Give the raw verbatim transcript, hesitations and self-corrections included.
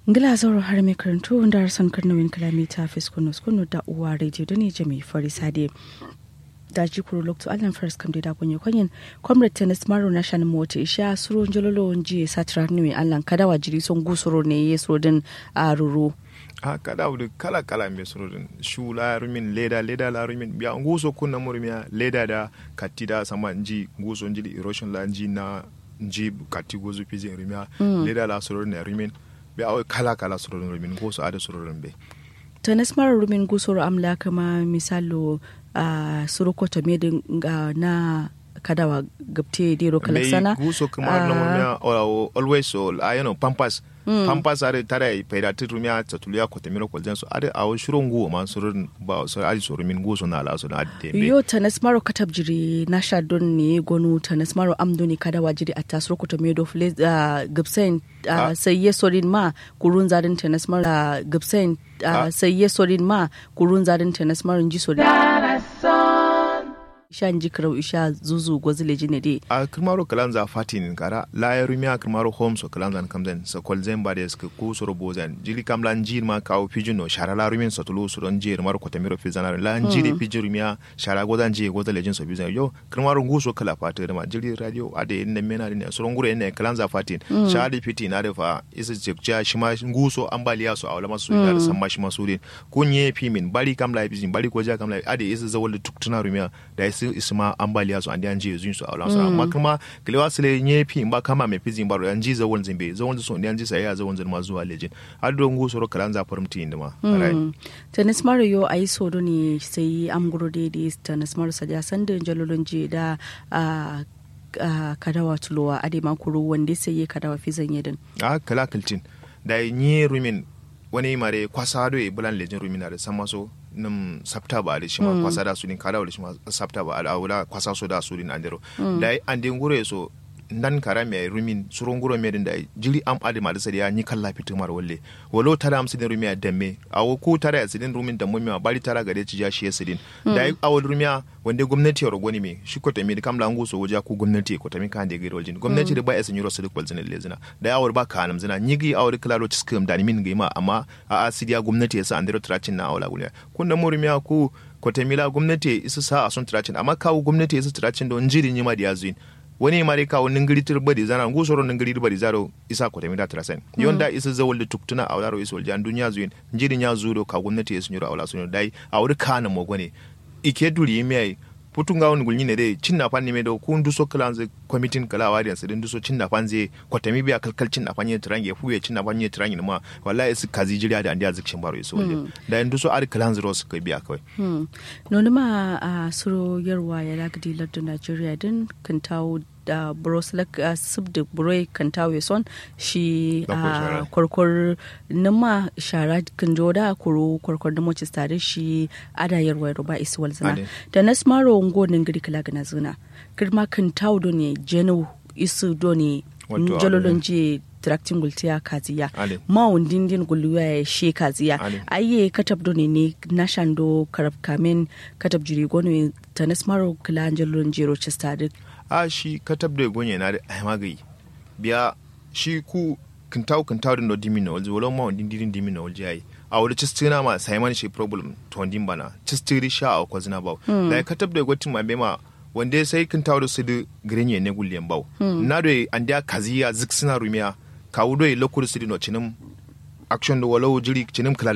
Ngila zauro har mai karantu wanda harsan karnawin kalamita fiskunus kunu da uwa radio da ne jami farisade. Da ji kuro lokto allan faris kam da kunye kwanyin comrade tennis maro na shan mota isha suro njololo nji satra nui allan kadawa jiri son gusuro ne yeso din a ruru. a kada wudu kala kala me surudin shula rumin leda leda la rumin biya nguso kunna murmiya leda da katida sama nji nguso njili erosion la nji na nji kati gozu pizin rumiya leda la surudin na rumin biya kala kala surudin rumin nguso ada surudin be tanas mara rumin gusoro amla kama misalo a uh, surukota medin na kadawa gabte dero kala sana guso kuma na murmiya always so I know pampas Mm. pampas are tare peda titrumia tatulia kotemiro kolzenso ade awo shurungu ma surun ba so ali surumin guso na la so na ade yo tanesmaro katabjiri na shadon ne gonu tanesmaro amdoni kada wajiri atasro kotomedo fle uh, gibsen uh, ah. sai yesorin ma kurun zarin tanesmaro uh, gibsen uh, ah. sai yesorin ma kurun zarin tanesmaro nji so isha njikrau isha zuzu gozile jine de a kirmaro kalanza fatin kara la yarumia kirmaro home so kalanza kamzen so kolzen bade sk ku soro bozan jili kamla njir ma kaw pijuno shara la rumin so tulu so njir maro kotamiro fizana la njiri pijurumia shara godan ji gozale jin so bizan yo kirmaro nguso kala fatin ma jili radio ade inda mena ne so ngure ne kalanza fatin shadi fitin ade fa isa jekja shima nguso ambaliya so awla masu da samma shima sudin kunye pimin bari kamla bizin bari koja kamla ade isa zawal tuktuna rumia da isma ambaliya so andi anje yuzun so awla so amma kuma kilewa sile nyepi mba kama mepizin baro anji za won zimbe za won so ndi anji sai ya za won zima zuwa lejin ado ngu so ro kalanza farmti indima right tennis mario ai so do ni sai amguro de de tennis mario saja sande jalolonje da a kadawa tulowa ade makuru wanda sai kadawa fizan yedin a kala kaltin da nyi rumin wani mare kwasado e bulan lejin rumin da samaso num sabta ba da shi ma kwasa da su din kada da shi ma sabta ba da wala kwasa so da su din andero dai ande ngure so nan kara me rumin surun guro me din da jiri am ade ma da sariya ni kalla fitu mar walle walo tara am sidin rumiya damme awo ku tara ya sidin rumin da mummi bari tara gade ci ja shi ya sidin dai awo rumiya wanda gwamnati ya rogoni me shi ko tami kam langu so waja ku gwamnati ko tami kan da gero jin gwamnati da ba ya sanyo rasul kwalzina lezina da awar ba ka nam zina nyigi awar klaro tiskum da ni min gaima amma a asidiya gwamnati ya sa andero tracin na awla gunya kun da murumiya ku ko tami la gwamnati isa sa a son tracin amma kawo gwamnati isa tracin don jiri ni ma da yazuin wani mare kawo ningiri tirbadi zana ngusoro ningiri tirbadi zaro isa ko tami da trasen yonda isa zawal da tuktuna awlaro isol jan dunya zuin jiri nya zuro ka gwamnati ya sanyo awla sunyo dai awur kana mogone ike duri mai putunga wani gulni ne dai cinna fanni me do kun duso kalanze committee kala wadi an sidin duso cinna fanze kwatami biya kalkal cinna fanni trange fuye cinna fanni trange ma wallahi su kazi jiriya da andiya zikshin baro iso waje da in duso ar kalanze ros kai biya kai nonu ma a suro yarwa ya lagdi laddo Nigeria din kan tawo da broslak subda buroi kan tawo son shi a korkor nima shara kan joda kuro korkor da mochi tare shi ada yarwa roba iswal zana da nasmaro ngo ningiri kala gana zuna kirma kan tawo do ne jeno isu do ne jololonji tracting gultiya kaziya ma wundin din guluwa ya she kaziya ayye katab do ne ne nashando karab kamen katab jiri gono tanesmaro kala jololonji rochester a shi katab da gonye na da ai magayi biya shi ku kintaw kintaw din do dimina walji wala ma wandin din dimina walji ai a wuri cistina ma sai man shi problem to wandin bana cistiri sha a ko zina baw da katab da gotin ma be ma wande sai kintaw da su da grenye ne gullen baw na do andiya kaziya ziksina rumiya kawo do lokur su no cinim action do wala jiri cinim